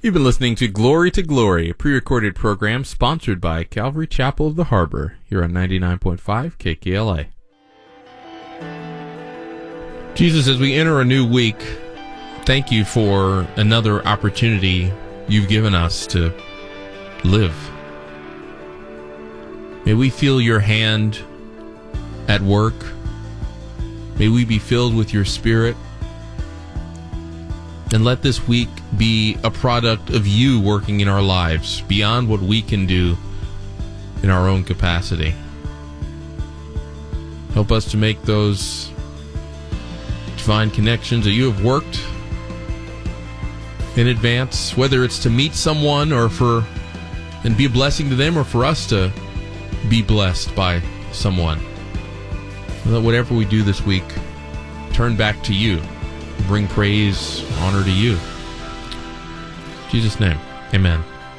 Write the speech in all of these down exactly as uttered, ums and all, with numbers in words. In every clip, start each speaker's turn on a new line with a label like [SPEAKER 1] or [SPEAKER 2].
[SPEAKER 1] You've been listening to Glory to Glory, a pre-recorded program sponsored by Calvary Chapel of the Harbor, here on ninety-nine point five K K L A. Jesus, as we enter a new week, thank you for another opportunity you've given us to live. May we feel your hand at work. May we be filled with your Spirit. And let this week be a product of you working in our lives beyond what we can do in our own capacity. Help us to make those divine connections that you have worked in advance, whether it's to meet someone or for and be a blessing to them, or for us to be blessed by someone. Let whatever we do this week turn back to you. Bring praise, honor to you. In Jesus' name, amen.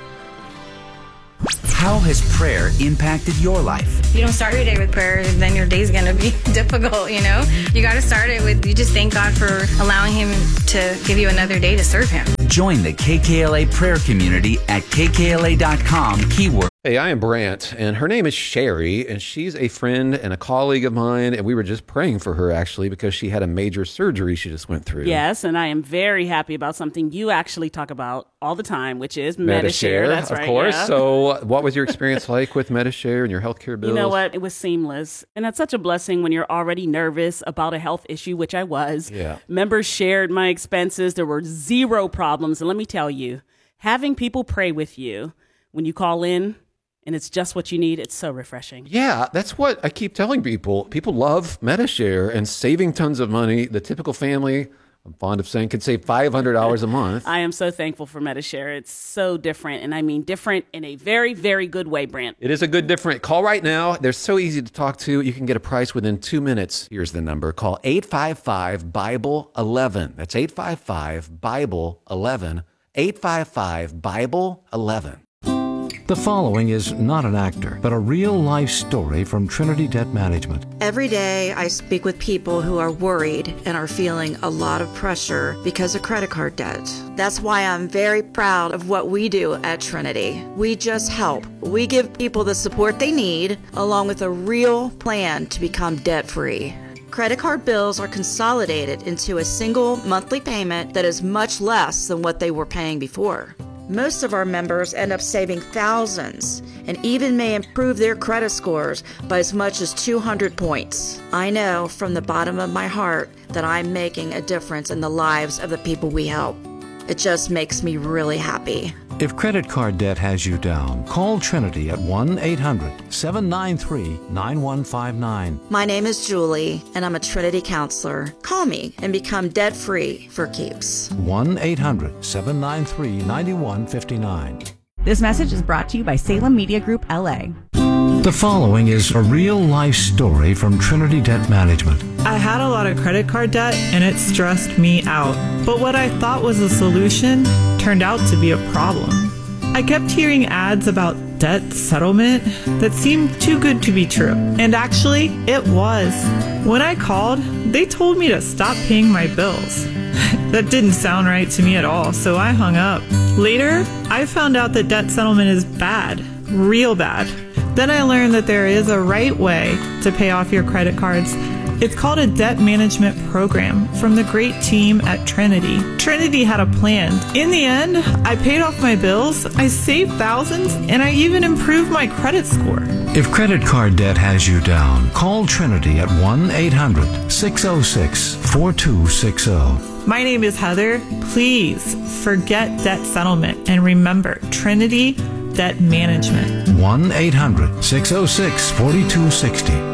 [SPEAKER 2] How has prayer impacted your life?
[SPEAKER 3] If you don't start your day with prayer, then your day's going to be difficult, you know? You got to start it with, you just thank God for allowing him to give you another day to serve him.
[SPEAKER 2] Join the K K L A prayer community at K K L A dot com, keyword.
[SPEAKER 4] Hey, I am Brant, and her name is Sherry, and she's a friend and a colleague of mine, and we were just praying for her, actually, because she had a major surgery she just went through.
[SPEAKER 5] Yes, and I am very happy about something you actually talk about all the time, which is Medi-Share. That's
[SPEAKER 4] of
[SPEAKER 5] right,
[SPEAKER 4] course.
[SPEAKER 5] Yeah.
[SPEAKER 4] So what was your experience like with Medi-Share and your healthcare bills?
[SPEAKER 5] You know what? It was seamless, and that's such a blessing when you're already nervous about a health issue, which I was.
[SPEAKER 4] Yeah.
[SPEAKER 5] Members shared my expenses. There were zero problems, and let me tell you, having people pray with you when you call in, and it's just what you need, it's so refreshing.
[SPEAKER 4] Yeah, that's what I keep telling people. People love Medi-Share and saving tons of money. The typical family, I'm fond of saying, could save five hundred dollars a month.
[SPEAKER 5] I am so thankful for Medi-Share. It's so different, and I mean different in a very, very good way, Brant.
[SPEAKER 4] It is a good different. Call right now. They're so easy to talk to. You can get a price within two minutes. Here's the number. Call eight five five, Bible eleven. That's eight five five, Bible eleven. eight five five, Bible eleven.
[SPEAKER 6] The following is not an actor, but a real-life story from Trinity Debt Management.
[SPEAKER 7] Every day I speak with people who are worried and are feeling a lot of pressure because of credit card debt. That's why I'm very proud of what we do at Trinity. We just help. We give people the support they need, along with a real plan to become debt-free. Credit card bills are consolidated into a single monthly payment that is much less than what they were paying before. Most of our members end up saving thousands and even may improve their credit scores by as much as two hundred points. I know from the bottom of my heart that I'm making a difference in the lives of the people we help. It just makes me really happy.
[SPEAKER 6] If credit card debt has you down, call Trinity at one eight hundred, seven nine three, nine one five nine.
[SPEAKER 7] My name is Julie, and I'm a Trinity counselor. Call me and become debt-free for keeps.
[SPEAKER 6] one eight hundred, seven nine three, nine one five nine.
[SPEAKER 8] This message is brought to you by Salem Media Group, L A.
[SPEAKER 6] The following is a real-life story from Trinity Debt Management.
[SPEAKER 9] I had a lot of credit card debt, and it stressed me out. But what I thought was a solution turned out to be a problem. I kept hearing ads about debt settlement that seemed too good to be true. And actually, it was. When I called, they told me to stop paying my bills. That didn't sound right to me at all, so I hung up. Later, I found out that debt settlement is bad, real bad. Then I learned that there is a right way to pay off your credit cards. It's called a debt management program from the great team at Trinity. Trinity had a plan. In the end, I paid off my bills, I saved thousands, and I even improved my credit score.
[SPEAKER 6] If credit card debt has you down, call Trinity at one eight hundred, six oh six, four two six oh.
[SPEAKER 9] My name is Heather. Please forget debt settlement and remember Trinity Debt Management.
[SPEAKER 6] one eight hundred, six oh six, four two six oh.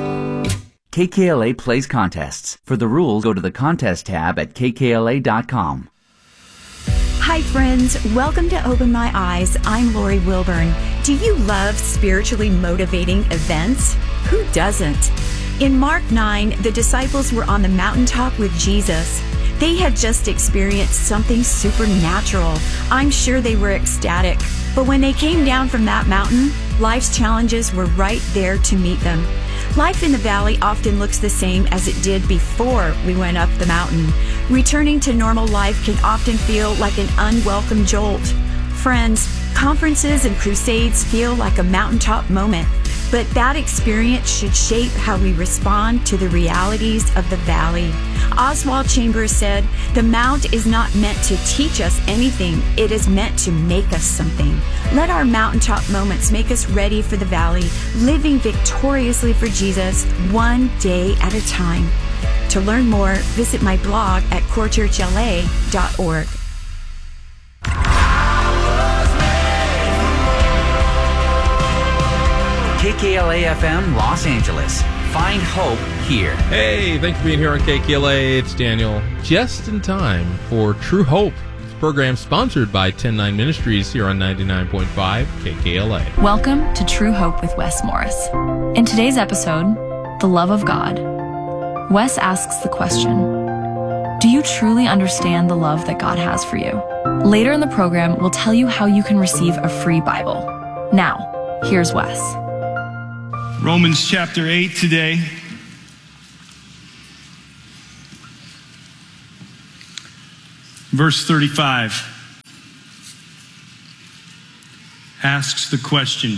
[SPEAKER 2] K K L A plays contests. For the rules, go to the contest tab at K K L A dot com.
[SPEAKER 8] Hi, friends. Welcome to Open My Eyes. I'm Lori Wilburn. Do you love spiritually motivating events? Who doesn't? In Mark nine, the disciples were on the mountaintop with Jesus. They had just experienced something supernatural. I'm sure they were ecstatic. But when they came down from that mountain, life's challenges were right there to meet them. Life in the valley often looks the same as it did before we went up the mountain. Returning to normal life can often feel like an unwelcome jolt. Friends, conferences and crusades feel like a mountaintop moment, but that experience should shape how we respond to the realities of the valley. Oswald Chambers said, "The mount is not meant to teach us anything, it is meant to make us something." Let our mountaintop moments make us ready for the valley, living victoriously for Jesus, one day at a time. To learn more, visit my blog at core church l a dot org.
[SPEAKER 2] K K L A F M Los Angeles. Find hope here.
[SPEAKER 1] Hey, thanks for being here on K K L A. It's Daniel. Just in time for True Hope. This program sponsored by ten nine Ministries here on ninety-nine point five K K L A.
[SPEAKER 10] Welcome to True Hope with Wes Morris. In today's episode, The Love of God, Wes asks the question, do you truly understand the love that God has for you? Later in the program, we'll tell you how you can receive a free Bible. Now, here's Wes.
[SPEAKER 11] Romans chapter eight today. Verse thirty-five asks the question,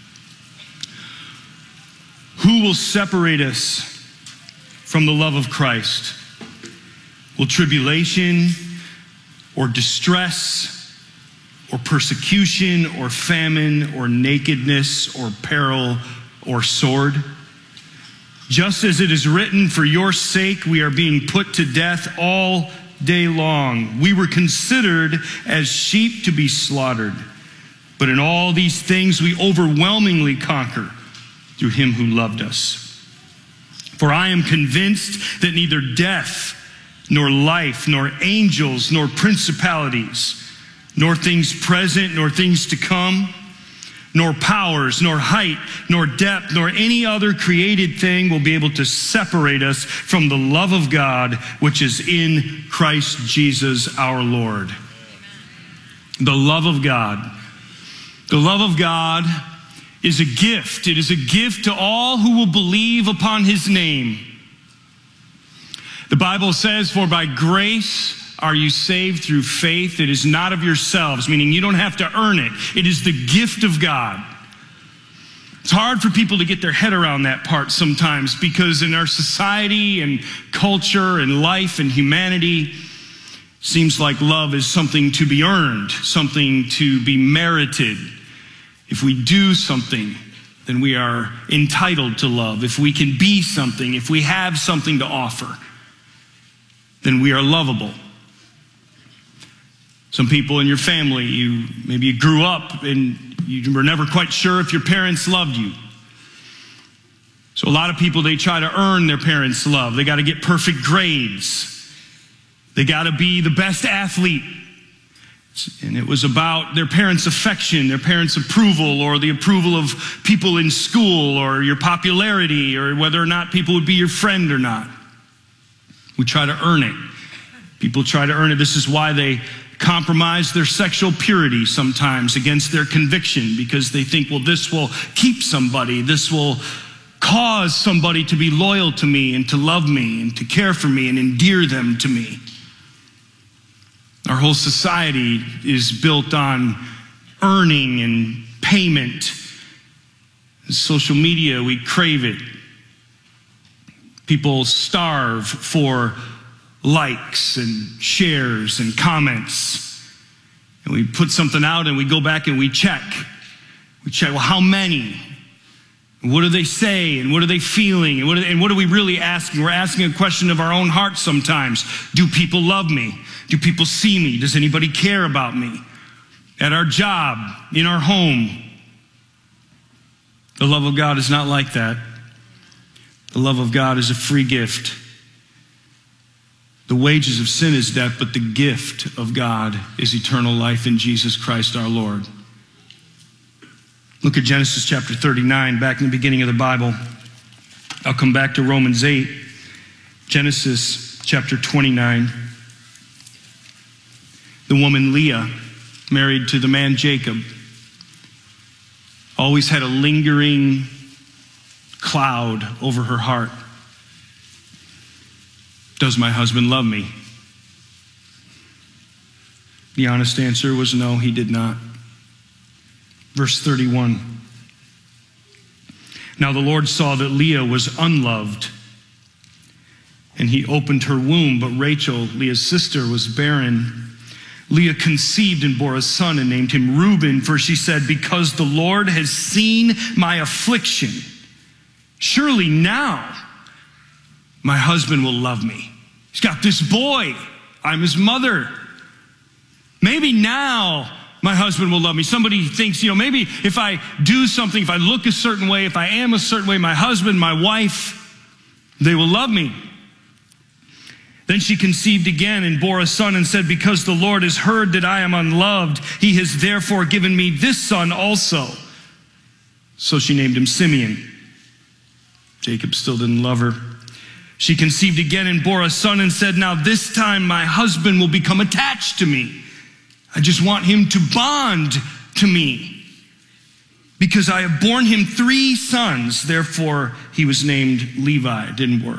[SPEAKER 11] who will separate us from the love of Christ? Will tribulation or distress or persecution or famine or nakedness or peril or sword? Just as it is written, for your sake we are being put to death all day long. We were considered as sheep to be slaughtered. But in all these things we overwhelmingly conquer through him who loved us. For I am convinced that neither death, nor life, nor angels, nor principalities, nor things present, nor things to come, nor powers, nor height, nor depth, nor any other created thing will be able to separate us from the love of God, which is in Christ Jesus our Lord. The love of God. The love of God is a gift. It is a gift to all who will believe upon his name. The Bible says, for by grace are you saved through faith? It is not of yourselves, meaning you don't have to earn it. It is the gift of God. It's hard for people to get their head around that part sometimes, because in our society and culture and life and humanity, seems like love is something to be earned, something to be merited. If we do something, then we are entitled to love. If we can be something, if we have something to offer, then we are lovable. Some people in your family, you maybe you grew up and you were never quite sure if your parents loved you. So a lot of people, they try to earn their parents' love. They got to get perfect grades. They got to be the best athlete. And it was about their parents' affection, their parents' approval, or the approval of people in school, or your popularity, or whether or not people would be your friend or not. We try to earn it. People try to earn it. This is why they compromise their sexual purity sometimes against their conviction, because they think, well, this will keep somebody. This will cause somebody to be loyal to me and to love me and to care for me and endear them to me. Our whole society is built on earning and payment. In social media, we crave it. People starve for likes and shares and comments. And we put something out and we go back and we check. We check, well, how many? And what do they say? And what are they feeling? And what are, they, and what are we really asking? We're asking a question of our own heart sometimes. Do people love me? Do people see me? Does anybody care about me? At our job, in our home. The love of God is not like that. The love of God is a free gift. The wages of sin is death, but the gift of God is eternal life in Jesus Christ our Lord. Look at Genesis chapter thirty-nine, back in the beginning of the Bible. I'll come back to Romans eight. Genesis chapter twenty-nine. The woman Leah, married to the man Jacob, always had a lingering cloud over her heart. Does my husband love me? The honest answer was no, he did not. Verse thirty-one. Now the Lord saw that Leah was unloved, and he opened her womb, but Rachel, Leah's sister, was barren. Leah conceived and bore a son and named him Reuben, for she said, because the Lord has seen my affliction, surely now my husband will love me. He's got this boy. I'm his mother. Maybe now my husband will love me. Somebody thinks, you know, maybe if I do something, if I look a certain way, if I am a certain way, my husband, my wife, they will love me. Then she conceived again and bore a son and said, because the Lord has heard that I am unloved, he has therefore given me this son also. So she named him Simeon. Jacob still didn't love her. She conceived again and bore a son and said, now this time my husband will become attached to me. I just want him to bond to me, because I have borne him three sons. Therefore he was named Levi. It didn't work.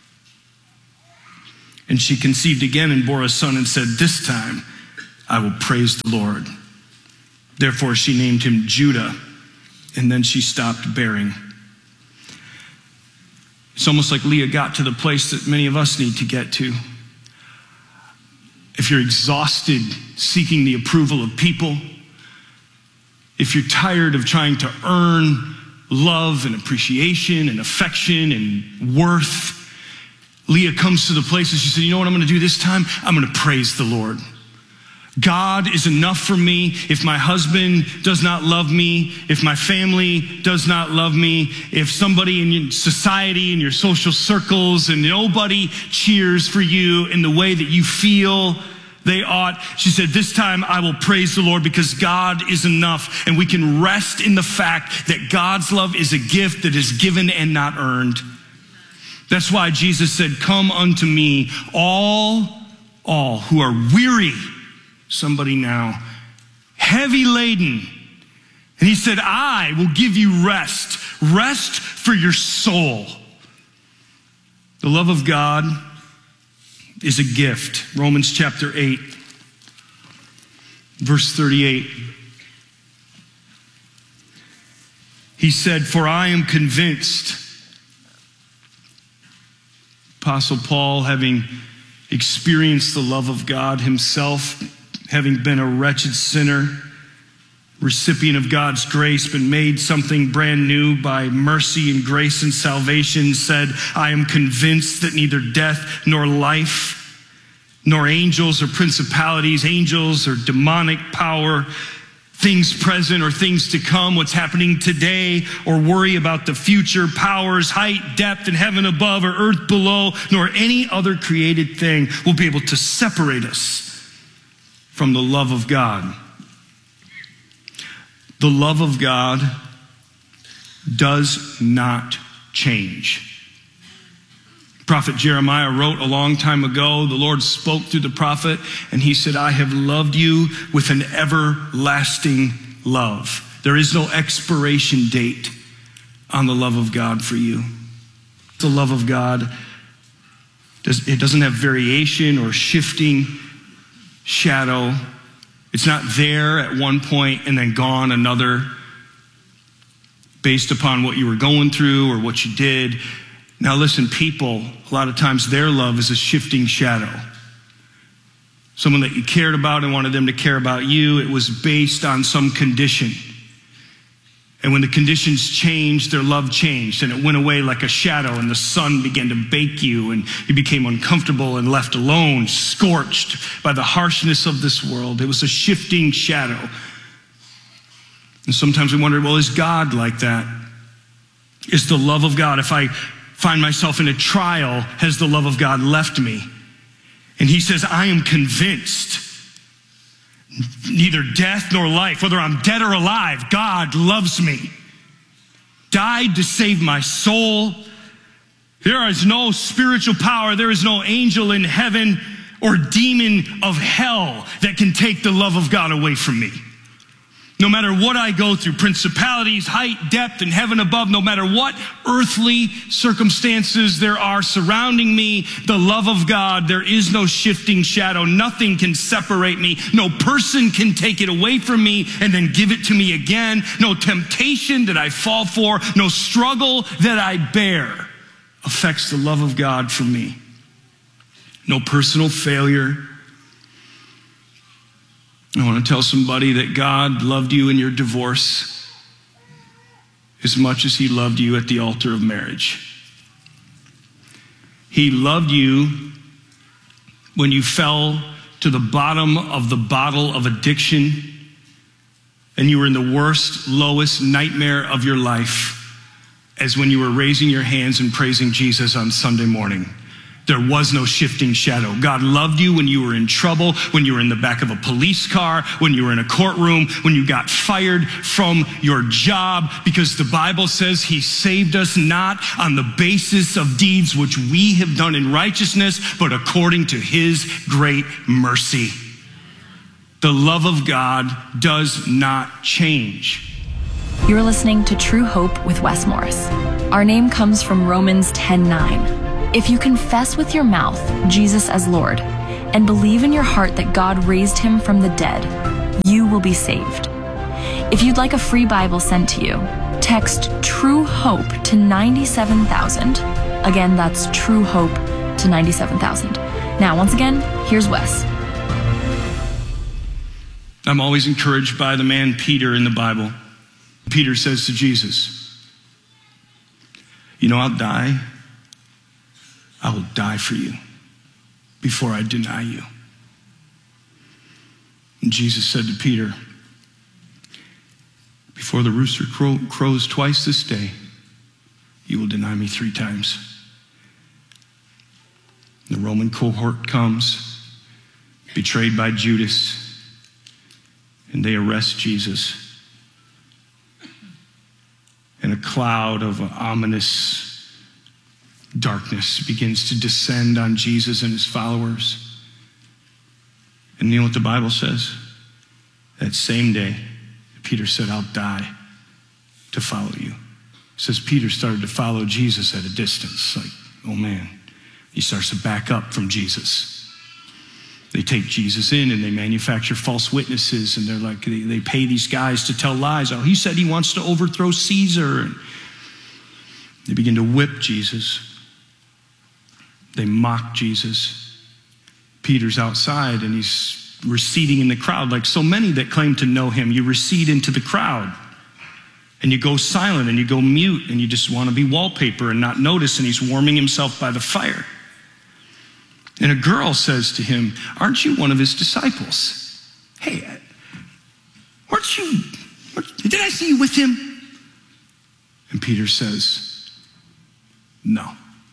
[SPEAKER 11] And she conceived again and bore a son and said, this time I will praise the Lord. Therefore she named him Judah. And then she stopped bearing. It's almost like Leah got to the place that many of us need to get to. If you're exhausted seeking the approval of people, if you're tired of trying to earn love and appreciation and affection and worth, Leah comes to the place and she said, you know what I'm going to do this time? I'm going to praise the Lord. God is enough for me. If my husband does not love me, if my family does not love me, if somebody in your society, in your social circles, and nobody cheers for you in the way that you feel they ought, she said, this time I will praise the Lord, because God is enough. And we can rest in the fact that God's love is a gift that is given and not earned. That's why Jesus said, come unto me, all, all who are weary, somebody now, heavy laden. And he said, I will give you rest, rest for your soul. The love of God is a gift. Romans chapter eight, verse thirty-eight. He said, for I am convinced, Apostle Paul, having experienced the love of God himself, having been a wretched sinner, recipient of God's grace, been made something brand new by mercy and grace and salvation, said, I am convinced that neither death nor life, nor angels or principalities, angels or demonic power, things present or things to come, what's happening today, or worry about the future, powers, height, depth, in heaven above or earth below, nor any other created thing will be able to separate us from the love of God. The love of God does not change. Prophet Jeremiah wrote a long time ago, the Lord spoke through the prophet, and he said, I have loved you with an everlasting love. There is no expiration date on the love of God for you. The love of God, it doesn't have variation or shifting shadow. It's not there at one point and then gone another, based upon what you were going through or what you did. Now listen, people, a lot of times their love is a shifting shadow. Someone that you cared about and wanted them to care about you, it was based on some condition. And when the conditions changed, their love changed, and it went away like a shadow, and the sun began to bake you, and you became uncomfortable and left alone, scorched by the harshness of this world. It was a shifting shadow. And sometimes we wonder, well, is God like that? Is the love of God, if I find myself in a trial, has the love of God left me? And he says, I am convinced neither death nor life, whether I'm dead or alive, God loves me. Died to save my soul. There is no spiritual power, there is no angel in heaven or demon of hell that can take the love of God away from me. No matter what I go through, principalities, height, depth, and heaven above, no matter what earthly circumstances there are surrounding me, the love of God, there is no shifting shadow. Nothing can separate me. No person can take it away from me and then give it to me again. No temptation that I fall for, no struggle that I bear affects the love of God for me. No personal failure. I want to tell somebody that God loved you in your divorce as much as he loved you at the altar of marriage. He loved you when you fell to the bottom of the bottle of addiction and you were in the worst, lowest nightmare of your life, as when you were raising your hands and praising Jesus on Sunday morning. There was no shifting shadow. God loved you when you were in trouble, when you were in the back of a police car, when you were in a courtroom, when you got fired from your job, because the Bible says he saved us not on the basis of deeds which we have done in righteousness, but according to his great mercy. The love of God does not change.
[SPEAKER 10] You're listening to True Hope with Wes Morris. Our name comes from Romans ten nine. If you confess with your mouth Jesus as Lord and believe in your heart that God raised him from the dead, you will be saved. If you'd like a free Bible sent to you, text True Hope to ninety-seven thousand. Again, that's True Hope to ninety-seven thousand. Now, once again, here's Wes.
[SPEAKER 11] I'm always encouraged by the man Peter in the Bible. Peter says to Jesus, you know, I'll die. I will die for you before I deny you. And Jesus said to Peter, before the rooster crow, crows twice this day, you will deny me three times. The Roman cohort comes, betrayed by Judas, and they arrest Jesus. And a cloud of ominous darkness begins to descend on Jesus and his followers. And you know what the Bible says? That same day, Peter said, I'll die to follow you. It says Peter started to follow Jesus at a distance. Like, oh man, he starts to back up from Jesus. They take Jesus in and they manufacture false witnesses, and they're like, they, they pay these guys to tell lies. Oh, he said he wants to overthrow Caesar. And they begin to whip Jesus. They mock Jesus. Peter's outside and he's receding in the crowd. Like so many that claim to know him, you recede into the crowd and you go silent and you go mute and you just want to be wallpaper and not notice, and he's warming himself by the fire. And a girl says to him, aren't you one of his disciples? Hey, weren't you, did I see you with him? And Peter says, no.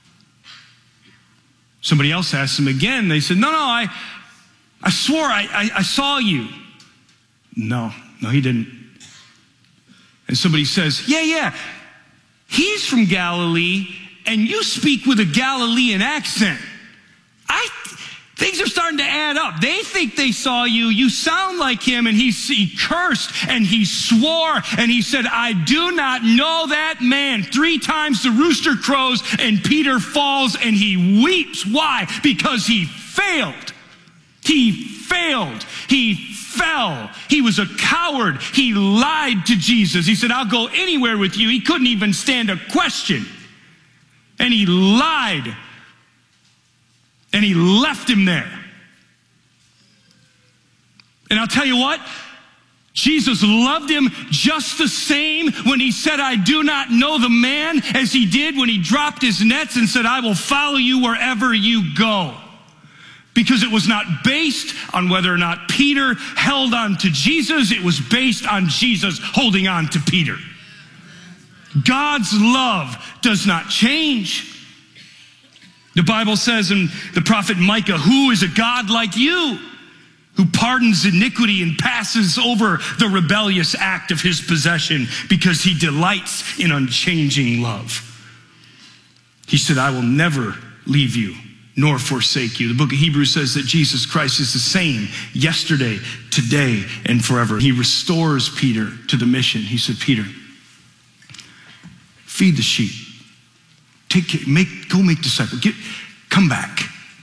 [SPEAKER 11] Somebody else asked him again. They said, no, no, I, I swore I, I, I saw you. No, no, he didn't. And somebody says, yeah, yeah, he's from Galilee, and you speak with a Galilean accent. I, things are starting to add up. They think they saw you. You sound like him. And he, he cursed and he swore and he said, I do not know that man. Three times the rooster crows and Peter falls and he weeps. Why? Because he failed. He failed. He fell. He was a coward. He lied to Jesus. He said, I'll go anywhere with you. He couldn't even stand a question. And he lied. And he left him there. And I'll tell you what, Jesus loved him just the same when he said, I do not know the man, as he did when he dropped his nets and said, I will follow you wherever you go. Because it was not based on whether or not Peter held on to Jesus. It was based on Jesus holding on to Peter. God's love does not change. The Bible says in the prophet Micah, who is a God like you, who pardons iniquity and passes over the rebellious act of his possession, because he delights in unchanging love. He said, I will never leave you nor forsake you. The book of Hebrews says that Jesus Christ is the same yesterday, today, and forever. He restores Peter to the mission. He said, Peter, feed the sheep. Take care, make, go make disciples. Get, come back.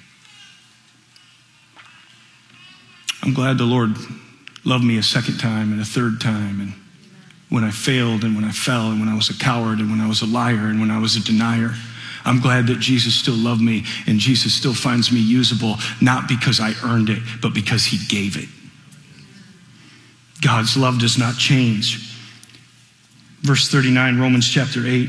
[SPEAKER 11] I'm glad the Lord loved me a second time and a third time, and when I failed and when I fell and when I was a coward and when I was a liar and when I was a denier. I'm glad that Jesus still loved me and Jesus still finds me usable, not because I earned it, but because he gave it. God's love does not change. Verse thirty-nine, Romans chapter eight.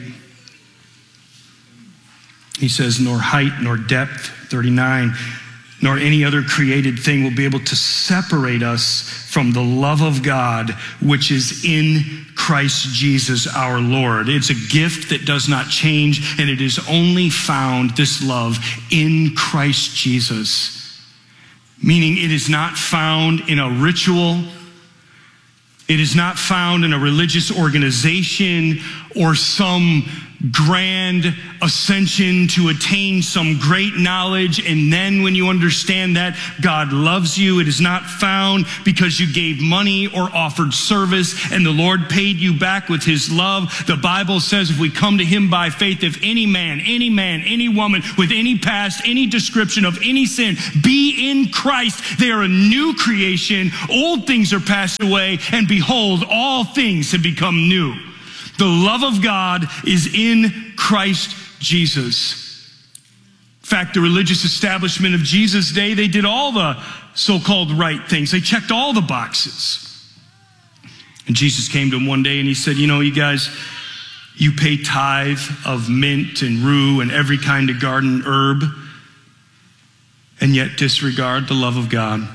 [SPEAKER 11] He says, nor height nor depth, thirty-nine, nor any other created thing will be able to separate us from the love of God, which is in Christ Jesus our Lord. It's a gift that does not change, and it is only found, this love, in Christ Jesus. Meaning it is not found in a ritual. It is not found in a religious organization or some grand ascension to attain some great knowledge, and then when you understand that God loves you, it is not found because you gave money or offered service and the Lord paid you back with his love. The Bible says if we come to him by faith, if any man, any man, any woman with any past, any description of any sin be in Christ, they are a new creation. Old things are passed away, and behold, all things have become new. The love of God is in Christ Jesus. In fact, the religious establishment of Jesus' day, they did all the so-called right things. They checked all the boxes. And Jesus came to them one day and he said, you know, you guys, you pay tithe of mint and rue and every kind of garden herb, and yet disregard the love of God.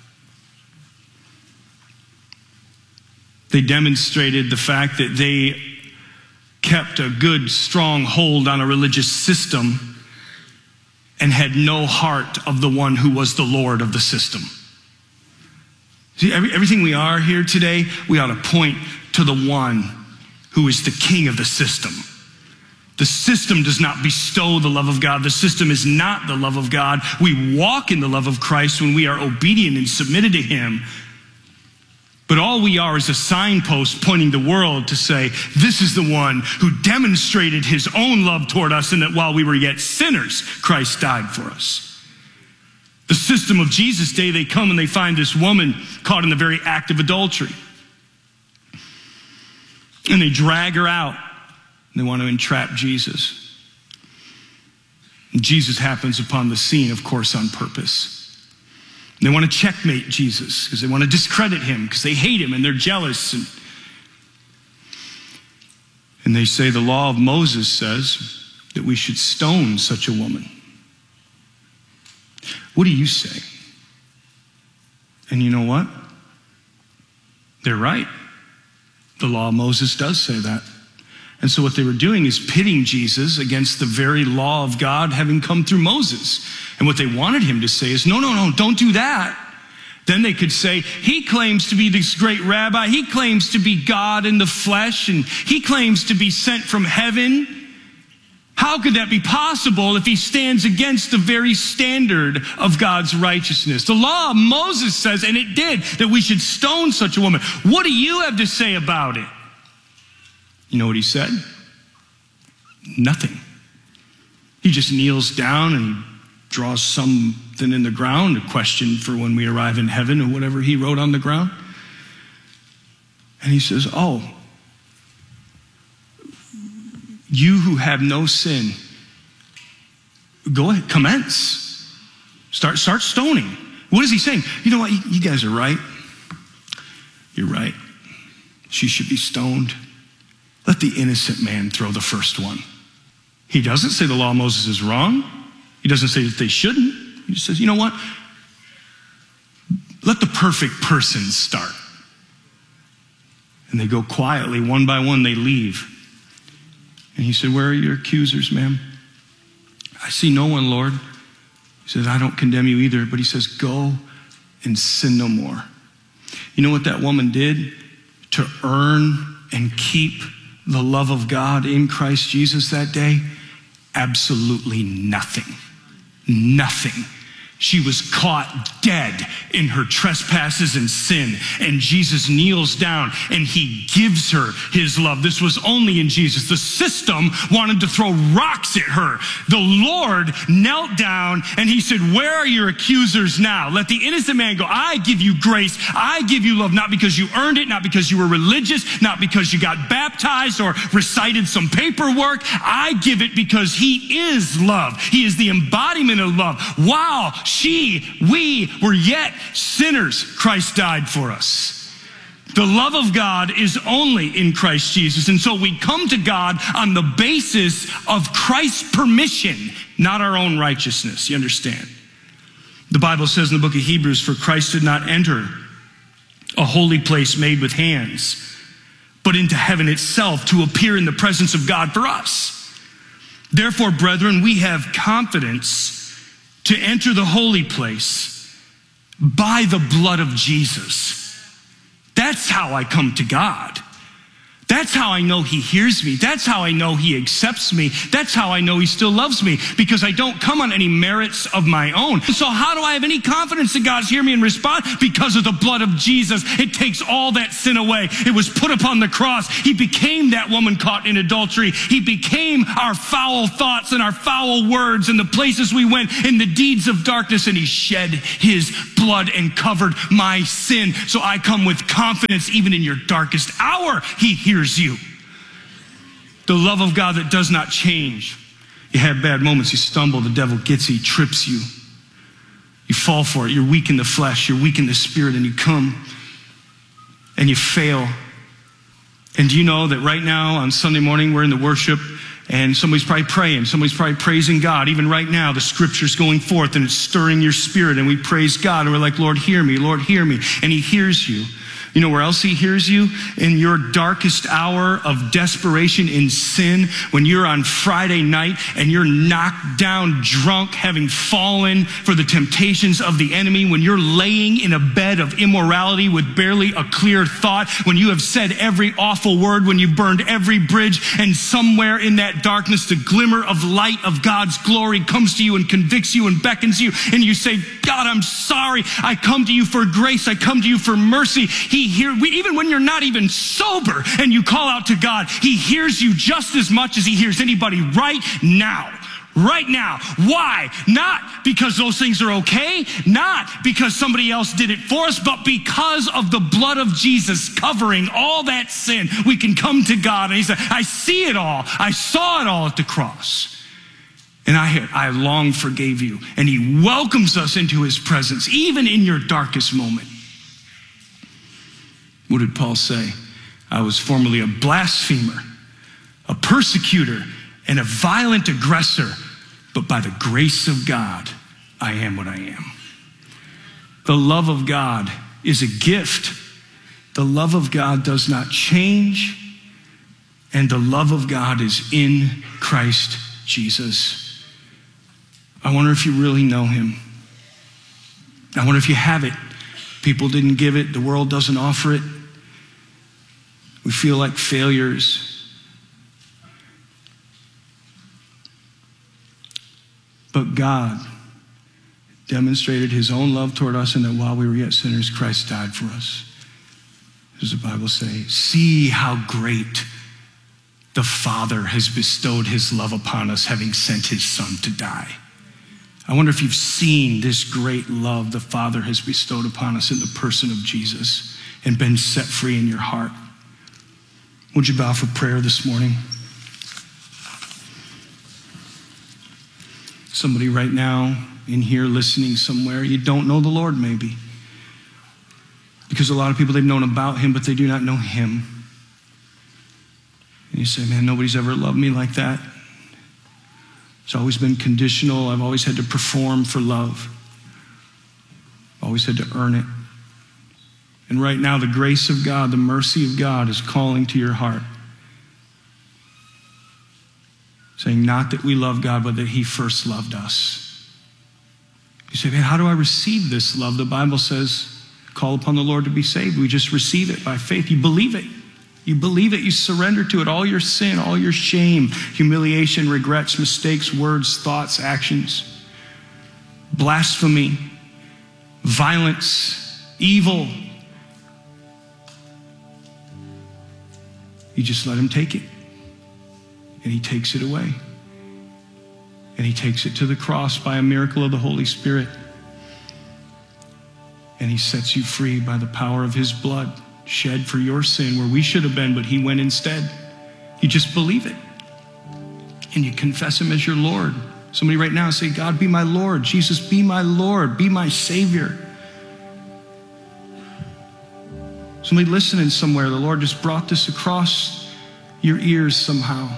[SPEAKER 11] They demonstrated the fact that they kept a good, strong hold on a religious system and had no heart of the one who was the Lord of the system. See, every, everything we are here today, we ought to point to the one who is the king of the system. The system does not bestow the love of God. The system is not the love of God. We walk in the love of Christ when we are obedient and submitted to him. But all we are is a signpost pointing the world to say, this is the one who demonstrated his own love toward us, and that while we were yet sinners, Christ died for us. The system of Jesus' day, they come and they find this woman caught in the very act of adultery. And they drag her out. And they want to entrap Jesus. And Jesus happens upon the scene, of course, on purpose. They want to checkmate Jesus because they want to discredit him because they hate him and they're jealous. And, and they say the law of Moses says that we should stone such a woman. What do you say? And you know what? They're right. The law of Moses does say that. And so what they were doing is pitting Jesus against the very law of God having come through Moses. And what they wanted him to say is, no, no, no, don't do that. Then they could say, he claims to be this great rabbi. He claims to be God in the flesh, and he claims to be sent from heaven. How could that be possible if he stands against the very standard of God's righteousness? The law of Moses says, and it did, that we should stone such a woman. What do you have to say about it? You know what he said? Nothing. He just kneels down and draws something in the ground, a question for when we arrive in heaven or whatever he wrote on the ground. And he says, oh, you who have no sin, go ahead, commence. Start, start stoning. What is he saying? You know what? You, you guys are right. You're right. She should be stoned. Let the innocent man throw the first one. He doesn't say the law of Moses is wrong. He doesn't say that they shouldn't. He just says, you know what? Let the perfect person start. And they go quietly, one by one, they leave. And he said, where are your accusers, ma'am? I see no one, Lord. He says, I don't condemn you either. But he says, go and sin no more. You know what that woman did to earn and keep the love of God in Christ Jesus that day? Absolutely nothing. nothing. She was caught dead in her trespasses and sin. And Jesus kneels down and he gives her his love. This was only in Jesus. The system wanted to throw rocks at her. The Lord knelt down and he said, where are your accusers now? Let the innocent man go. I give you grace. I give you love, not because you earned it, not because you were religious, not because you got baptized or recited some paperwork. I give it because he is love. He is the embodiment of love. Wow. She, we were yet sinners. Christ died for us. The love of God is only in Christ Jesus. And so we come to God on the basis of Christ's permission, not our own righteousness. You understand? The Bible says in the book of Hebrews, for Christ did not enter a holy place made with hands, but into heaven itself to appear in the presence of God for us. Therefore, brethren, we have confidence to enter the holy place by the blood of Jesus. That's how I come to God. That's how I know he hears me. That's how I know he accepts me. That's how I know he still loves me, because I don't come on any merits of my own. So how do I have any confidence that God's hear me and respond? Because of the blood of Jesus. It takes all that sin away. It was put upon the cross. He became that woman caught in adultery. He became our foul thoughts and our foul words and the places we went in the deeds of darkness, and he shed his blood and covered my sin. So I come with confidence even in your darkest hour. He hears you. The love of God that does not change. You have bad moments, you stumble, the devil gets you, he trips you. You fall for it, you're weak in the flesh, you're weak in the spirit, and you come and you fail. And do you know that right now on Sunday morning we're in the worship and somebody's probably praying, somebody's probably praising God. Even right now the scripture's going forth and it's stirring your spirit, and we praise God and we're like, Lord, hear me, Lord, hear me. And he hears you. You know where else he hears you? In your darkest hour of desperation in sin, when you're on Friday night and you're knocked down drunk, having fallen for the temptations of the enemy, when you're laying in a bed of immorality with barely a clear thought, when you have said every awful word, when you burned every bridge, and somewhere in that darkness the glimmer of light of God's glory comes to you and convicts you and beckons you, and you say, God, I'm sorry. I come to you for grace. I come to you for mercy. He hear we, even when you're not even sober and you call out to God, he hears you just as much as he hears anybody right now. Right now. Why? Not because those things are okay, not because somebody else did it for us, but because of the blood of Jesus covering all that sin. We can come to God and he said, I see it all. I saw it all at the cross. And I, I long forgave you. And he welcomes us into his presence, even in your darkest moment. What did Paul say? I was formerly a blasphemer, a persecutor, and a violent aggressor, but by the grace of God, I am what I am. The love of God is a gift. The love of God does not change, and the love of God is in Christ Jesus. I wonder if you really know him. I wonder if you have it. People didn't give it. The world doesn't offer it. We feel like failures. But God demonstrated his own love toward us, and that while we were yet sinners, Christ died for us. Does the Bible say, see how great the Father has bestowed his love upon us, having sent his Son to die. I wonder if you've seen this great love the Father has bestowed upon us in the person of Jesus and been set free in your heart. Would you bow for prayer this morning? Somebody right now in here listening somewhere, you don't know the Lord maybe. Because a lot of people, they've known about him, but they do not know him. And you say, man, nobody's ever loved me like that. It's always been conditional. I've always had to perform for love. Always had to earn it. And right now, the grace of God, the mercy of God is calling to your heart. Saying not that we love God, but that he first loved us. You say, man, how do I receive this love? The Bible says, call upon the Lord to be saved. We just receive it by faith. You believe it. You believe it, you surrender to it, all your sin, all your shame, humiliation, regrets, mistakes, words, thoughts, actions. blasphemy, violence, evil. You just let him take it. And he takes it away. And he takes it to the cross by a miracle of the Holy Spirit. And he sets you free by the power of his blood shed for your sin where we should have been, but he went instead. You just believe it. And you confess him as your Lord. Somebody right now say, God, be my Lord. Jesus, be my Lord. Be my Savior. Somebody listening somewhere, the Lord just brought this across your ears somehow.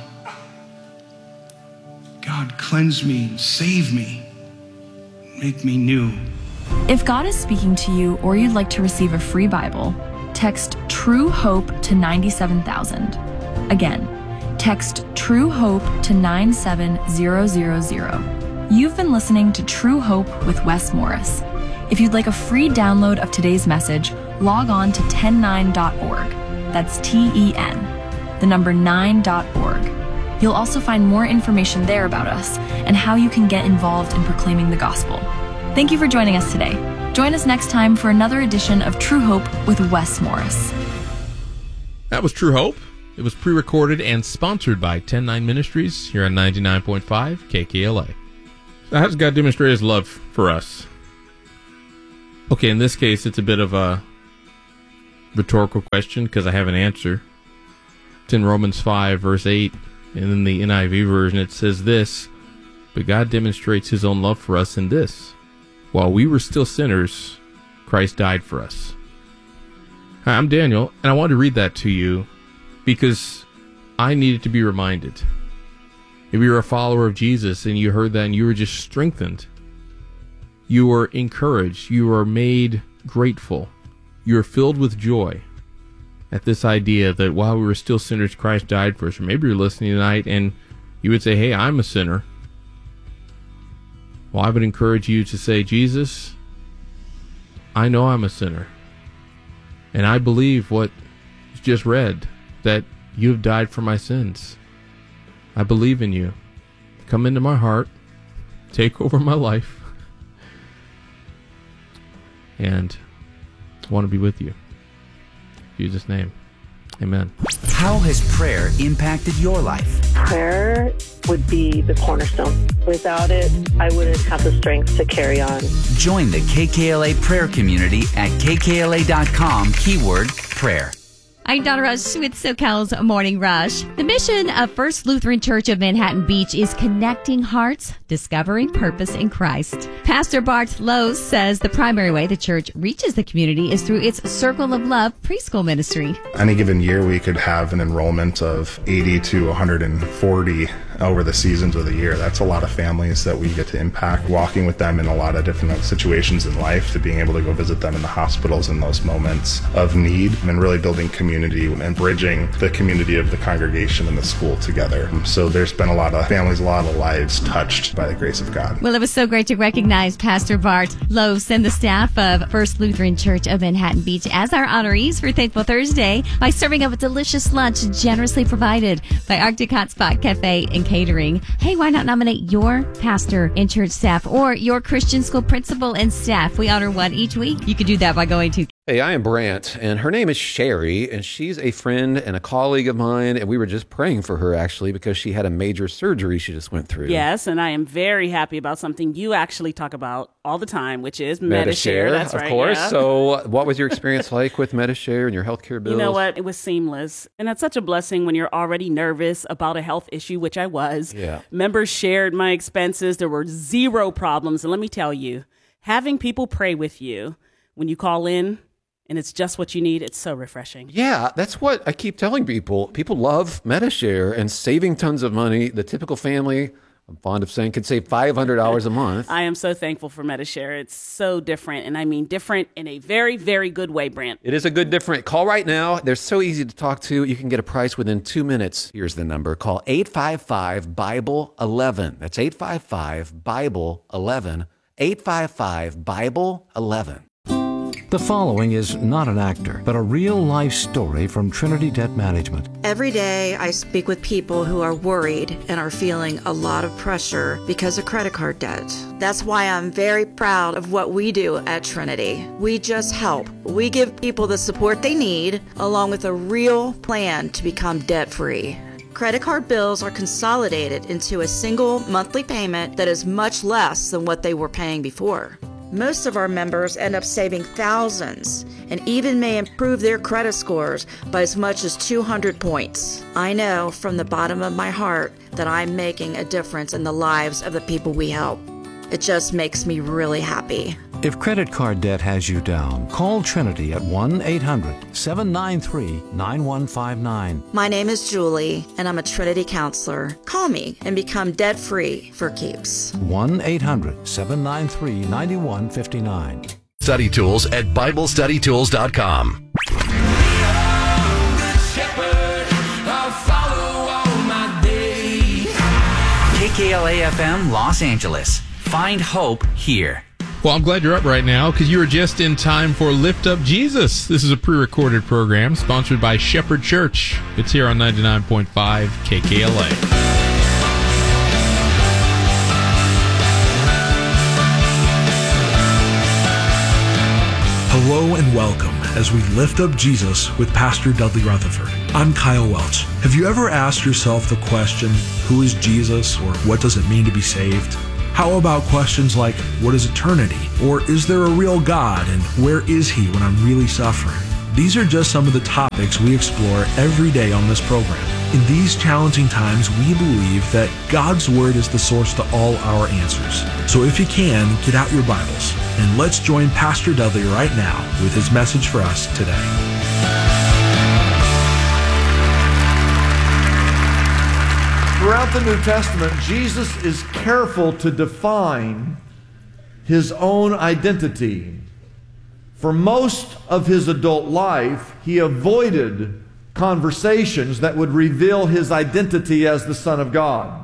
[SPEAKER 11] God, cleanse me, save me, make me new.
[SPEAKER 10] If God is speaking to you or you'd like to receive a free Bible, text True Hope to ninety-seven thousand. Again, text True Hope to nine seven zero zero zero. You've been listening to True Hope with Wes Morris. If you'd like a free download of today's message, log on to ten nine dot org. That's T E N, the number nine dot org. You'll also find more information there about us and how you can get involved in proclaiming the gospel. Thank you for joining us today. Join us next time for another edition of True Hope with Wes Morris.
[SPEAKER 1] That was True Hope. It was pre-recorded and sponsored by ten nine Ministries here on ninety-nine point five K K L A. How does God demonstrate his love for us? Okay, in this case, it's a bit of a rhetorical question because I have an answer. It's in Romans five, verse eight, and in the N I V version it says this, but God demonstrates his own love for us in this. While we were still sinners, Christ died for us. Hi, I'm Daniel, and I wanted to read that to you because I needed to be reminded. If you're a follower of Jesus and you heard that and you were just strengthened, you were encouraged, you were made grateful, you were filled with joy at this idea that while we were still sinners, Christ died for us. Or maybe you're listening tonight and you would say, hey, I'm a sinner. Well, I would encourage you to say, Jesus, I know I'm a sinner. And I believe what you just read, that you have died for my sins. I believe in you. Come into my heart. Take over my life. And I want to be with you. In Jesus' name. Amen.
[SPEAKER 2] How has prayer impacted your life?
[SPEAKER 12] Prayer would be the cornerstone. Without it, I wouldn't have the strength to carry on.
[SPEAKER 2] Join the K K L A prayer community at K K L A dot com, keyword prayer.
[SPEAKER 13] I'm Donna Rush with SoCal's Morning Rush. The mission of First Lutheran Church of Manhattan Beach is connecting hearts, discovering purpose in Christ. Pastor Bart Lowe says the primary way the church reaches the community is through its Circle of Love preschool ministry.
[SPEAKER 14] Any given year, we could have an enrollment of eighty to one hundred forty over the seasons of the year. That's a lot of families that we get to impact, walking with them in a lot of different situations in life, to being able to go visit them in the hospitals in those moments of need, and really building community and bridging the community of the congregation and the school together. So there's been a lot of families, a lot of lives touched by the grace of God.
[SPEAKER 13] Well, it was so great to recognize Pastor Bart Lowe and the staff of First Lutheran Church of Manhattan Beach as our honorees for Thankful Thursday by serving up a delicious lunch generously provided by Arctic Hot Spot Cafe and Catering. Hey, why not nominate your pastor and church staff or your Christian school principal and staff? We honor one each week. You can do that by going to
[SPEAKER 4] Hey, I am Brant, and her name is Sherry, and she's a friend and a colleague of mine, and we were just praying for her, actually, because she had a major surgery she just went through.
[SPEAKER 5] Yes, and I am very happy about something you actually talk about all the time, which is Medi-Share. That's
[SPEAKER 4] of
[SPEAKER 5] right,
[SPEAKER 4] course.
[SPEAKER 5] yeah.
[SPEAKER 4] So what was your experience like with Medi-Share and your healthcare bills?
[SPEAKER 5] You know what? It was seamless, and it's such a blessing when you're already nervous about a health issue, which I was.
[SPEAKER 4] Yeah.
[SPEAKER 5] Members shared my expenses. There were zero problems, and let me tell you, having people pray with you when you call in, and it's just what you need, it's so refreshing.
[SPEAKER 4] Yeah, that's what I keep telling people. People love Medi-Share and saving tons of money. The typical family, I'm fond of saying, could save five hundred dollars a month.
[SPEAKER 5] I am so thankful for Medi-Share. It's so different, and I mean different in a very, very good way, Brant.
[SPEAKER 4] It is a good different. Call right now. They're so easy to talk to. You can get a price within two minutes. Here's the number. Call eight five five, Bible eleven. That's eight five five, Bible eleven. eight five five, Bible eleven.
[SPEAKER 6] The following is not an actor, but a real-life story from Trinity Debt Management.
[SPEAKER 7] Every day I speak with people who are worried and are feeling a lot of pressure because of credit card debt. That's why I'm very proud of what we do at Trinity. We just help. We give people the support they need, along with a real plan to become debt-free. Credit card bills are consolidated into a single monthly payment that is much less than what they were paying before. Most of our members end up saving thousands and even may improve their credit scores by as much as two hundred points. I know from the bottom of my heart that I'm making a difference in the lives of the people we help. It just makes me really happy.
[SPEAKER 6] If credit card debt has you down, call Trinity at one eight hundred seven nine three nine one five nine.
[SPEAKER 7] My name is Julie, and I'm a Trinity counselor. Call me and become debt-free for keeps.
[SPEAKER 6] one eight hundred seven nine three nine one five nine.
[SPEAKER 15] Study tools at Bible Study Tools dot com.
[SPEAKER 2] K K L A F M Los Angeles. Find hope here.
[SPEAKER 1] Well, I'm glad you're up right now because you were just in time for Lift Up Jesus. This is a pre-recorded program sponsored by Shepherd Church. It's here on ninety-nine point five K K L A.
[SPEAKER 16] Hello and welcome as we lift up Jesus with Pastor Dudley Rutherford. I'm Kyle Welch. Have you ever asked yourself the question, who is Jesus, or what does it mean to be saved? How about questions like, what is eternity? Or is there a real God, and where is he when I'm really suffering? These are just some of the topics we explore every day on this program. In these challenging times, we believe that God's Word is the source to all our answers. So if you can, get out your Bibles, and let's join Pastor Dudley right now with his message for us today.
[SPEAKER 17] Throughout the New Testament, Jesus is careful to define his own identity. For most of his adult life, he avoided conversations that would reveal his identity as the Son of God,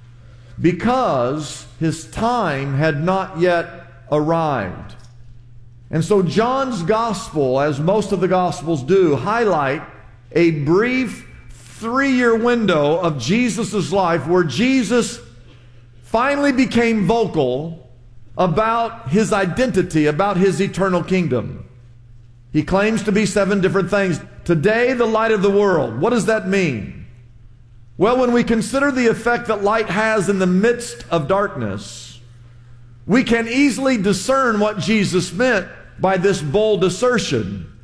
[SPEAKER 17] because his time had not yet arrived. And so John's Gospel, as most of the Gospels do, highlight a brief three-year window of Jesus' life where Jesus finally became vocal about his identity, about his eternal kingdom. He claims to be seven different things. Today, the light of the world. What does that mean? Well, when we consider the effect that light has in the midst of darkness, we can easily discern what Jesus meant by this bold assertion.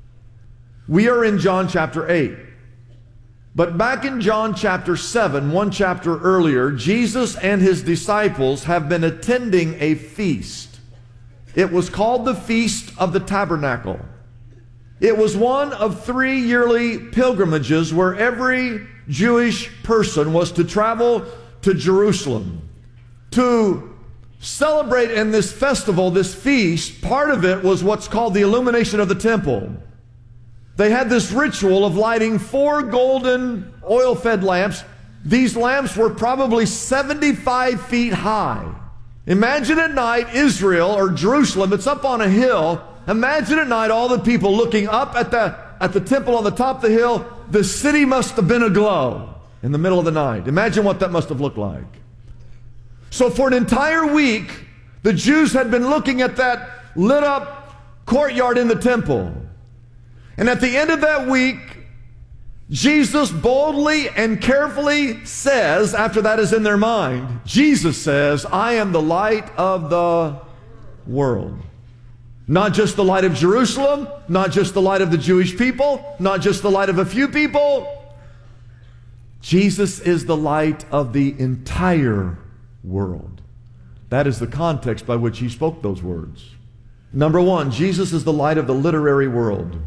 [SPEAKER 17] We are in John chapter eight. But back in John chapter seven, one chapter earlier, Jesus and his disciples have been attending a feast. It was called the Feast of the Tabernacle. It was one of three yearly pilgrimages where every Jewish person was to travel to Jerusalem to celebrate in this festival, this feast. Part of it was what's called the illumination of the temple. They had this ritual of lighting four golden oil-fed lamps. These lamps were probably seventy-five feet high. Imagine at night, Israel or Jerusalem, it's up on a hill. Imagine at night all the people looking up at the, at the temple on the top of the hill. The city must have been aglow in the middle of the night. Imagine what that must have looked like. So for an entire week, the Jews had been looking at that lit up courtyard in the temple. And at the end of that week, Jesus boldly and carefully says, after that is in their mind, Jesus says, I am the light of the world. Not just the light of Jerusalem, not just the light of the Jewish people, not just the light of a few people. Jesus is the light of the entire world. That is the context by which he spoke those words. Number one, Jesus is the light of the literary world.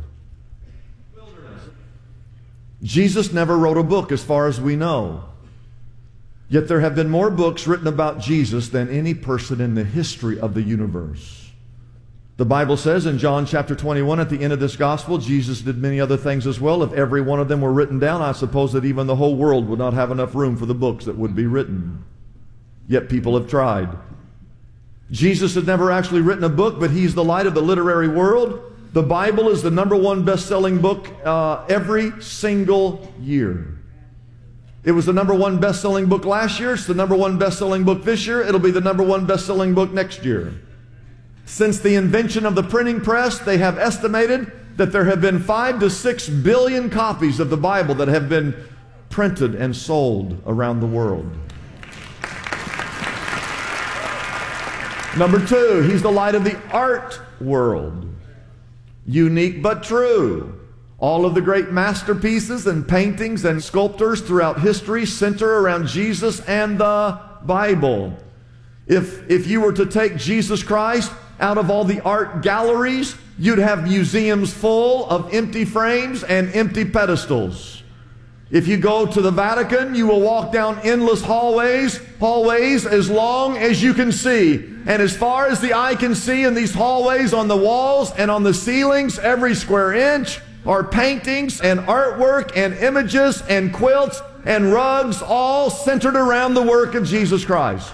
[SPEAKER 17] Jesus never wrote a book as far as we know. Yet there have been more books written about Jesus than any person in the history of the universe. The Bible says in John chapter twenty-one, at the end of this gospel, Jesus did many other things as well. If every one of them were written down, I suppose that even the whole world would not have enough room for the books that would be written. Yet people have tried. Jesus had never actually written a book, but he's the light of the literary world. The Bible is the number one best-selling book uh, every single year. It was the number one best-selling book last year. It's the number one best-selling book this year. It'll be the number one best-selling book next year. Since the invention of the printing press, they have estimated that there have been five to six billion copies of the Bible that have been printed and sold around the world. Number two, he's the light of the art world. Unique but true. All of the great masterpieces and paintings and sculptures throughout history center around Jesus and the Bible. If, if you were to take Jesus Christ out of all the art galleries, you'd have museums full of empty frames and empty pedestals. If you go to the Vatican, you will walk down endless hallways, hallways as long as you can see. And as far as the eye can see in these hallways, on the walls and on the ceilings, every square inch, are paintings and artwork and images and quilts and rugs, all centered around the work of Jesus Christ.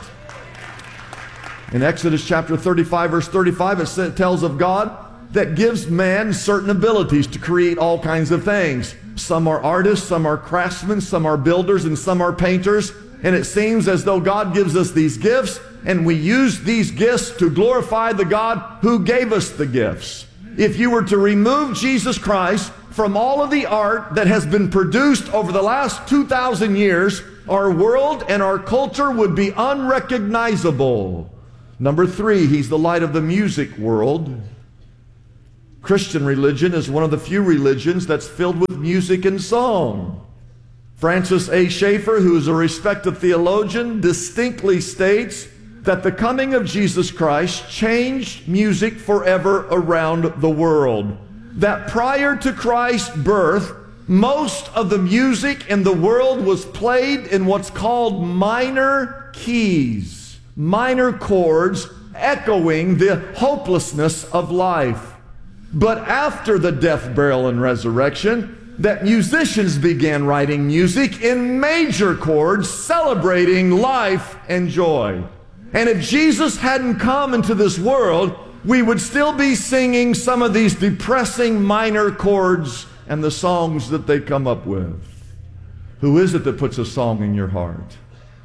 [SPEAKER 17] In Exodus chapter thirty-five, verse thirty-five, it tells of God that gives man certain abilities to create all kinds of things. Some are artists, some are craftsmen, some are builders, and some are painters. And it seems as though God gives us these gifts, and we use these gifts to glorify the God who gave us the gifts. If you were to remove Jesus Christ from all of the art that has been produced over the last two thousand years, our world and our culture would be unrecognizable. Number three, he's the light of the music world. Christian religion is one of the few religions that's filled with music and song. Francis A. Schaeffer, who is a respected theologian, distinctly states that the coming of Jesus Christ changed music forever around the world. That prior to Christ's birth, most of the music in the world was played in what's called minor keys, minor chords, echoing the hopelessness of life. But after the death, burial, and resurrection, that musicians began writing music in major chords, celebrating life and joy. And if Jesus hadn't come into this world, we would still be singing some of these depressing minor chords and the songs that they come up with. Who is it that puts a song in your heart?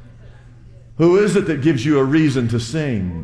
[SPEAKER 17] Who is it that gives you a reason to sing?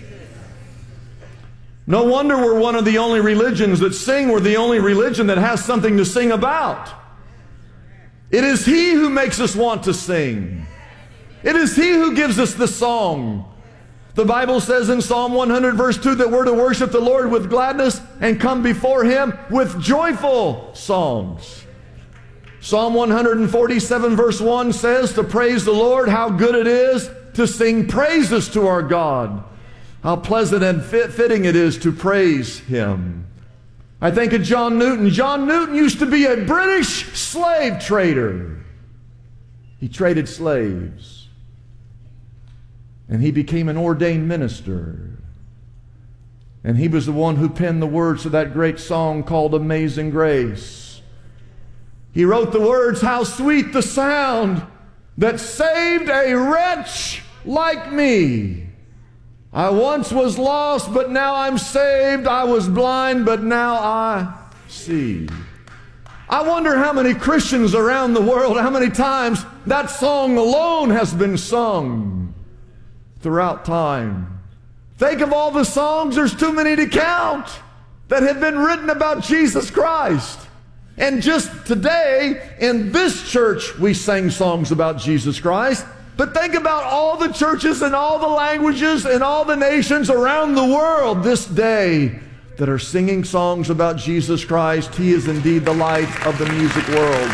[SPEAKER 17] No wonder we're one of the only religions that sing. We're the only religion that has something to sing about. It is He who makes us want to sing. It is He who gives us the song. The Bible says in Psalm one hundred verse two that we're to worship the Lord with gladness and come before Him with joyful songs. Psalm one forty-seven verse one says to praise the Lord, how good it is to sing praises to our God. How pleasant and fit, fitting it is to praise Him. I think of John Newton. John Newton used to be a British slave trader. He traded slaves. And he became an ordained minister. And he was the one who penned the words to that great song called Amazing Grace. He wrote the words, how sweet the sound that saved a wretch like me. I once was lost, but now I'm saved. I was blind, but now I see. I wonder how many Christians around the world, how many times that song alone has been sung throughout time. Think of all the songs, there's too many to count, that have been written about Jesus Christ. And just today, in this church, we sang songs about Jesus Christ. But think about all the churches and all the languages and all the nations around the world this day that are singing songs about Jesus Christ. He is indeed the light of the music world.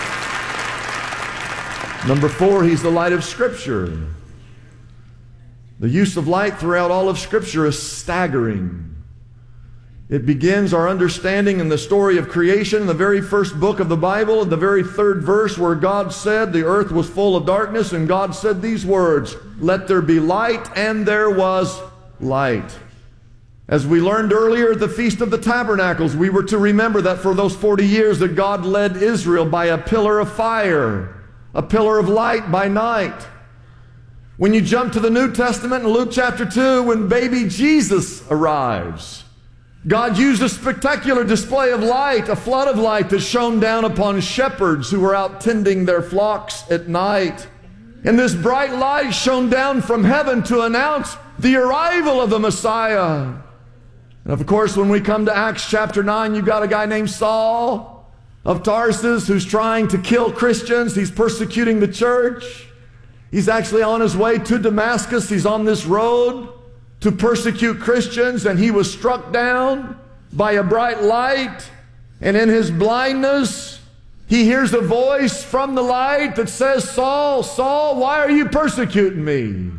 [SPEAKER 17] Number four, He's the light of Scripture. The use of light throughout all of Scripture is staggering. It begins our understanding in the story of creation, in the very first book of the Bible, in the very third verse, where God said the earth was full of darkness, and God said these words, let there be light, and there was light. As we learned earlier at the Feast of the Tabernacles, we were to remember that for those forty years that God led Israel by a pillar of fire, a pillar of light by night. When you jump to the New Testament in Luke chapter two, when baby Jesus arrives, God used a spectacular display of light, a flood of light that shone down upon shepherds who were out tending their flocks at night. And this bright light shone down from heaven to announce the arrival of the Messiah. And of course, when we come to Acts chapter nine, you've got a guy named Saul of Tarsus who's trying to kill Christians. He's persecuting the church. He's actually on his way to Damascus. He's on this road to persecute Christians, and he was struck down by a bright light. And in his blindness, he hears a voice from the light that says, Saul, Saul, why are you persecuting me?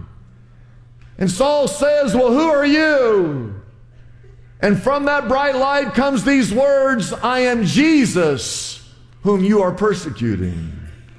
[SPEAKER 17] And Saul says, well, who are you? And from that bright light comes these words, I am Jesus, whom you are persecuting.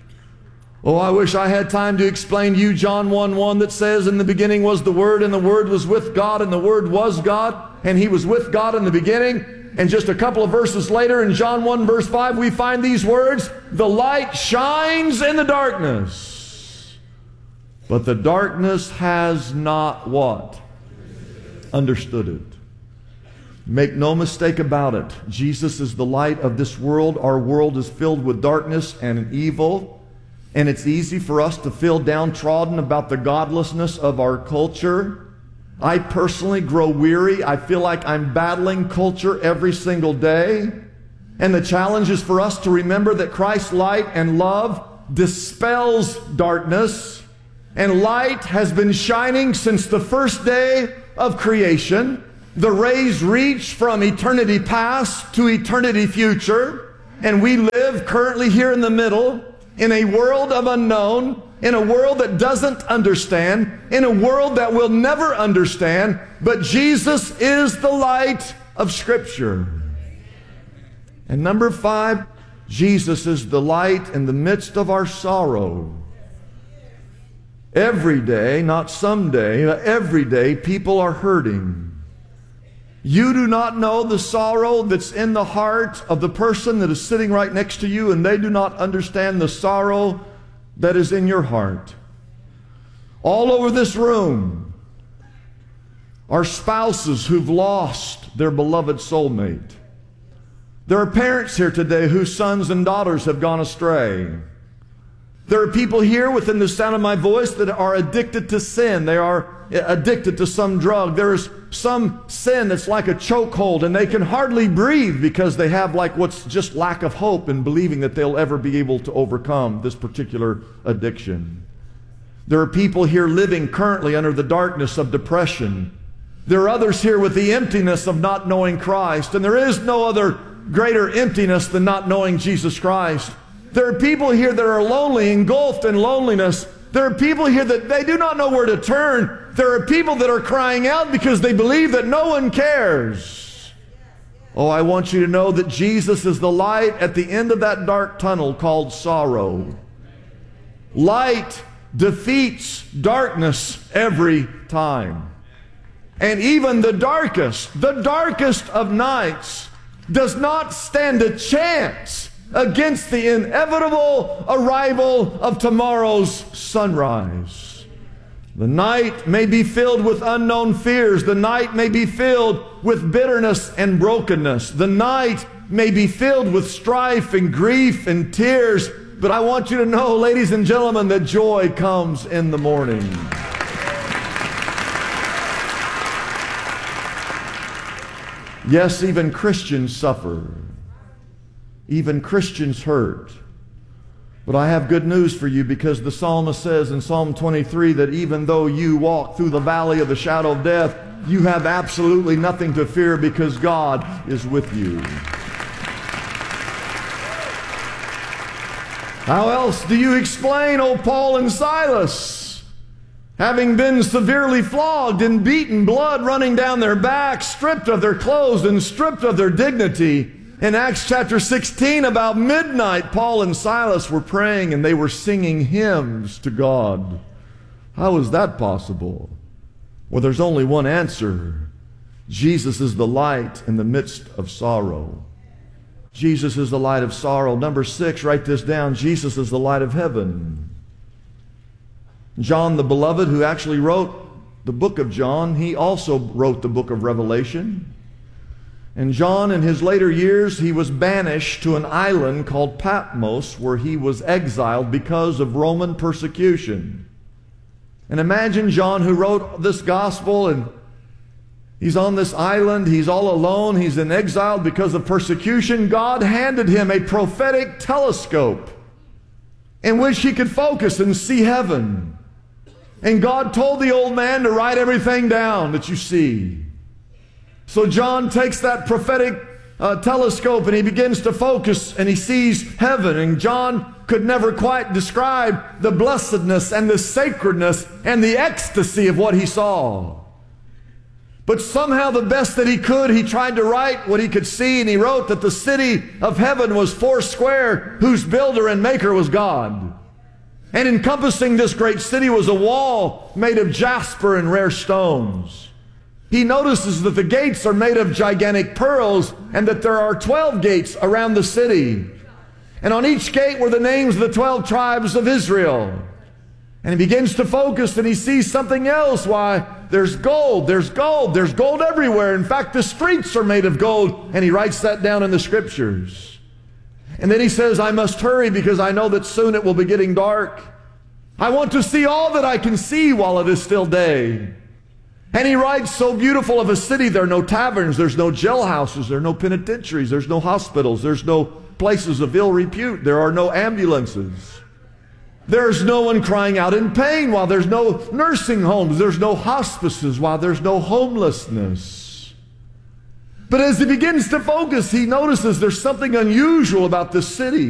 [SPEAKER 17] Oh, I wish I had time to explain to you John one one that says, in the beginning was the Word, and the Word was with God, and the Word was God, and He was with God in the beginning. And just a couple of verses later in John one verse five, we find these words, the light shines in the darkness, but the darkness has not what? Understood it. Make no mistake about it. Jesus is the light of this world. Our world is filled with darkness and evil. And it's easy for us to feel downtrodden about the godlessness of our culture. I personally grow weary. I feel like I'm battling culture every single day. And the challenge is for us to remember that Christ's light and love dispels darkness. And light has been shining since the first day of creation. The rays reach from eternity past to eternity future. And we live currently here in the middle, in a world of unknown, in a world that doesn't understand, in a world that will never understand, but Jesus is the light of Scripture. And number five, Jesus is the light in the midst of our sorrow. Every day, not someday, but every day, people are hurting. You do not know the sorrow that's in the heart of the person that is sitting right next to you, and they do not understand the sorrow that is in your heart. All over this room are spouses who've lost their beloved soulmate. There are parents here today whose sons and daughters have gone astray. There are people here within the sound of my voice that are addicted to sin. They are addicted to some drug. There is some sin that's like a chokehold, and they can hardly breathe because they have like what's just lack of hope in believing that they'll ever be able to overcome this particular addiction. There are people here living currently under the darkness of depression. There are others here with the emptiness of not knowing Christ, and there is no other greater emptiness than not knowing Jesus Christ. There are people here that are lonely, engulfed in loneliness. There are people here that they do not know where to turn. There are people that are crying out because they believe that no one cares. Oh, I want you to know that Jesus is the light at the end of that dark tunnel called sorrow. Light defeats darkness every time. And even the darkest, the darkest of nights does not stand a chance against the inevitable arrival of tomorrow's sunrise. The night may be filled with unknown fears. The night may be filled with bitterness and brokenness. The night may be filled with strife and grief and tears. But I want you to know, ladies and gentlemen, that joy comes in the morning. Yes, even Christians suffer. Even Christians hurt. But I have good news for you, because the psalmist says in Psalm twenty-three that even though you walk through the valley of the shadow of death, you have absolutely nothing to fear because God is with you. How else do you explain, oh Paul and Silas, having been severely flogged and beaten, blood running down their backs, stripped of their clothes and stripped of their dignity? In Acts chapter sixteen, about midnight, Paul and Silas were praying and they were singing hymns to God. How is that possible? Well, there's only one answer. Jesus is the light in the midst of sorrow. Jesus is the light of sorrow. Number six, write this down. Jesus is the light of heaven. John the Beloved, who actually wrote the book of John, he also wrote the book of Revelation. And John, in his later years, he was banished to an island called Patmos, where he was exiled because of Roman persecution. And imagine John, who wrote this gospel, and he's on this island, he's all alone, he's in exile because of persecution. God handed him a prophetic telescope in which he could focus and see heaven. And God told the old man to write everything down that you see. So John takes that prophetic uh, telescope and he begins to focus and he sees heaven. And John could never quite describe the blessedness and the sacredness and the ecstasy of what he saw. But somehow the best that he could, he tried to write what he could see, and he wrote that the city of heaven was four square, whose builder and maker was God. And encompassing this great city was a wall made of jasper and rare stones. He notices that the gates are made of gigantic pearls, and that there are twelve gates around the city. And on each gate were the names of the twelve tribes of Israel. And he begins to focus and he sees something else. Why, there's gold, there's gold, there's gold everywhere. In fact, the streets are made of gold. And he writes that down in the scriptures. And then he says, I must hurry because I know that soon it will be getting dark. I want to see all that I can see while it is still day. And he writes so beautiful of a city. There are no taverns, there's no jailhouses, there are no penitentiaries, there's no hospitals, there's no places of ill repute, there are no ambulances. There's no one crying out in pain, while there's no nursing homes. There's no hospices, while there's no homelessness. But as he begins to focus, he notices there's something unusual about this city.